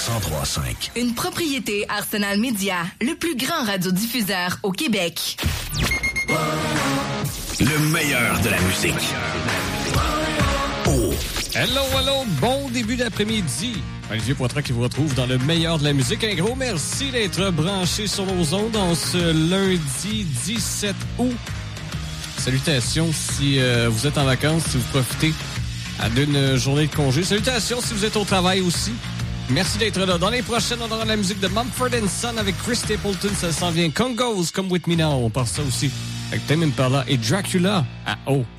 103.5. Une propriété Arsenal Media, le plus grand radiodiffuseur au Québec. Le meilleur de la musique. Oh. Hello, bon début d'après-midi. Olivier Poitras qui vous retrouve dans le meilleur de la musique. Un gros merci d'être branché sur nos ondes en ce lundi 17 août. Salutations si vous êtes en vacances, si vous profitez d'une journée de congé. Salutations si vous êtes au travail aussi. Merci d'être là. Dans les prochaines, on aura la musique de Mumford & Son avec Chris Stapleton. Ça s'en vient. Congos, Come With Me Now. On part ça aussi avec Tame Impala et Dracula à O.